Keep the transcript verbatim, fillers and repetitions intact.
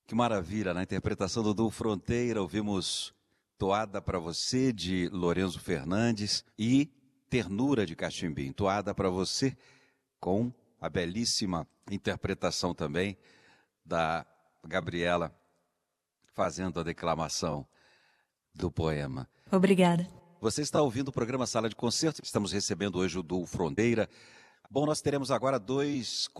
Que maravilha, na interpretação do Du Fronteira, ouvimos Toada para Você, de Lorenzo Fernandes, e Ternura, de Cachimbim. Toada para Você, com a belíssima interpretação também da Gabriela, fazendo a declamação do poema. Obrigada. Você está ouvindo o programa Sala de Concerto. Estamos recebendo hoje o Du Fronteira. Bom, nós teremos agora dois